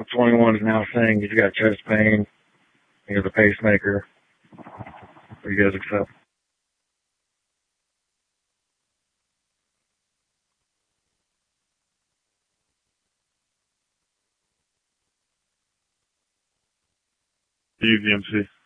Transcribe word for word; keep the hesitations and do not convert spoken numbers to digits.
twenty-one is now saying he's got chest pain. He has a pacemaker. What do you guys accept? Easy, M C.